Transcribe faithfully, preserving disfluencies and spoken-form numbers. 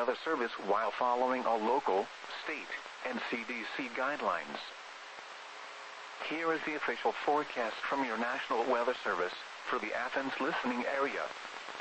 Weather Service while following all local, state, and C D C guidelines. Here is the official forecast from your National Weather Service for the Athens listening area.